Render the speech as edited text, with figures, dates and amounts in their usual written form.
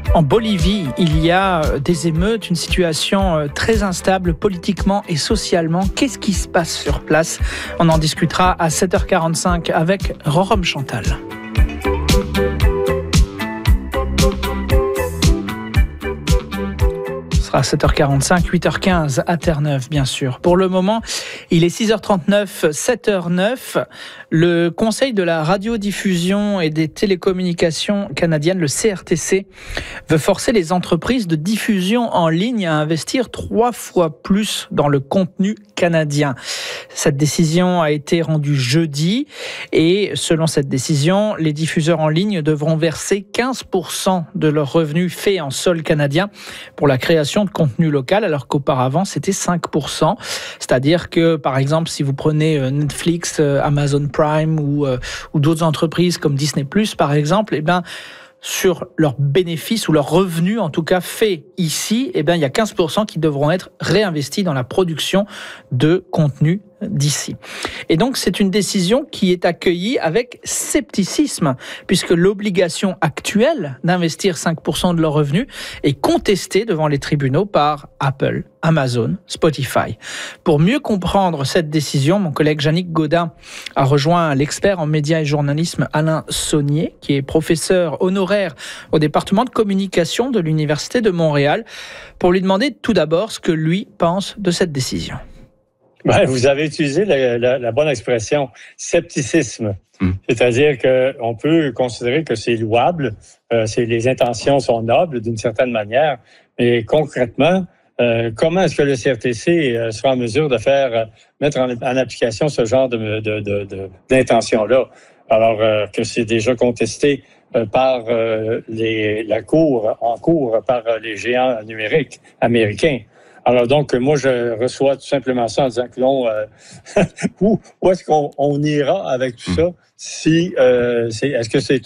En Bolivie, il y a des émeutes, une situation très instable politiquement et socialement. Qu'est-ce qui se passe sur place ? On en discutera à 7h45 avec Rorom Chantal. À 7h45, 8h15 à Terre-Neuve, bien sûr. Pour le moment, il est 6h39, 7h09. Le Conseil de la radiodiffusion et des télécommunications canadiennes, le CRTC, veut forcer les entreprises de diffusion en ligne à investir 3 fois plus dans le contenu canadien. Cette décision a été rendue jeudi et selon cette décision, les diffuseurs en ligne devront verser 15% de leurs revenus faits en sol canadien pour la création de contenu local, alors qu'auparavant c'était 5%. C'est-à-dire que par exemple si vous prenez Netflix, Amazon Prime ou d'autres entreprises comme Disney+, par exemple, sur leurs bénéfices ou leurs revenus, en tout cas faits ici, il y a 15% qui devront être réinvestis dans la production de contenu d'ici. Et donc, c'est une décision qui est accueillie avec scepticisme, puisque l'obligation actuelle d'investir 5% de leurs revenus est contestée devant les tribunaux par Apple, Amazon, Spotify. Pour mieux comprendre cette décision, mon collègue Yannick Gaudin a rejoint l'expert en médias et journalisme Alain Saunier, qui est professeur honoraire au département de communication de l'Université de Montréal, pour lui demander tout d'abord ce que lui pense de cette décision. Vous avez utilisé la bonne expression, scepticisme. C'est-à-dire qu'on peut considérer que c'est louable, les intentions sont nobles d'une certaine manière, mais concrètement, comment est-ce que le CRTC sera en mesure de mettre en application ce genre d'intention-là, alors que c'est déjà contesté par la cour par les géants numériques américains. Alors donc, moi, je reçois tout simplement ça en disant que où est-ce qu'on ira avec tout ça? Est-ce que c'est